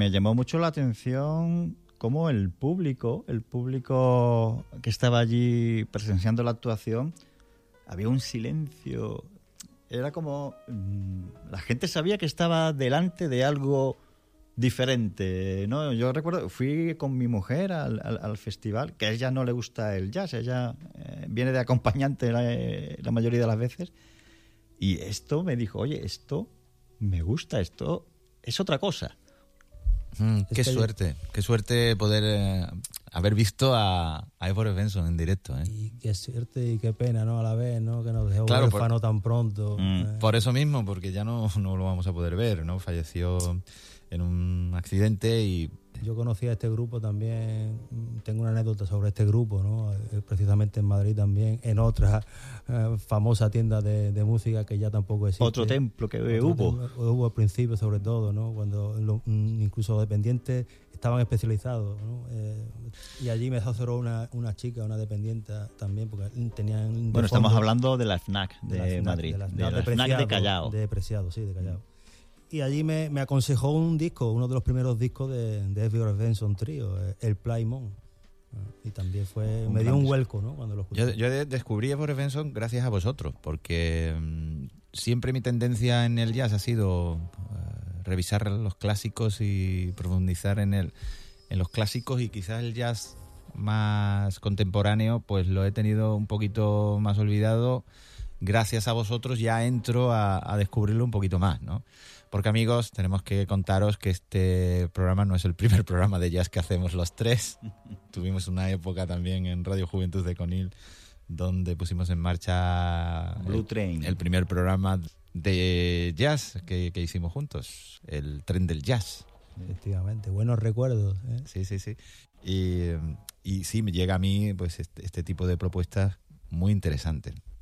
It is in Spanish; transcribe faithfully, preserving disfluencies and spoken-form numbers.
me llamó mucho la atención cómo el público, el público que estaba allí presenciando la actuación, había un silencio. Era como... Mmm, la gente sabía que estaba delante de algo diferente, ¿no? Yo recuerdo, fui con mi mujer al, al, al festival, que a ella no le gusta el jazz, ella eh, viene de acompañante la, la mayoría de las veces, y esto me dijo, oye, esto me gusta, esto es otra cosa. Mm, qué es que suerte, qué suerte poder eh, haber visto a, a Eivor Svensson en directo, ¿eh? Y qué suerte y qué pena, ¿no? A la vez, ¿no? Que nos dejó Claro, huérfano por, tan pronto. Mm, eh. Por eso mismo, porque ya no, no lo vamos a poder ver, ¿no? Falleció en un accidente y... Yo conocí a este grupo también, tengo una anécdota sobre este grupo, ¿no? Precisamente en Madrid también, en otra eh, famosa tienda de, de música que ya tampoco existe. Otro templo que Otro hubo. Templo, hubo al principio sobre todo, ¿no? Cuando lo, incluso los dependientes estaban especializados, ¿no? Eh, y allí me asesoró una, una chica, una dependiente también, porque tenían... Bueno, estamos hablando de la FNAC de, de la FNAC, Madrid, de la, de la, de FNAC de Callao. De Preciado, sí, de Callao. Y allí me, me aconsejó un disco, uno de los primeros discos de, de Eivor Svensson Trio, el Playmon. Y también fue, un me dio un disco. vuelco, ¿no? Cuando lo escuché. Yo, yo descubrí a Eivor Svensson gracias a vosotros, porque mmm, siempre mi tendencia en el jazz ha sido uh, revisar los clásicos y profundizar en el, en los clásicos, y quizás el jazz más contemporáneo pues lo he tenido un poquito más olvidado. Gracias a vosotros ya entro a, a descubrirlo un poquito más, ¿no? Porque, amigos, tenemos que contaros que este programa no es el primer programa de jazz que hacemos los tres. Tuvimos una época también en Radio Juventud de Conil donde pusimos en marcha Blue el, Train, el primer programa de jazz que, que hicimos juntos, el Tren del Jazz. Efectivamente, buenos recuerdos, ¿eh? Sí, sí, sí. Y, y sí, me llega a mí pues este, este tipo de propuestas muy interesantes.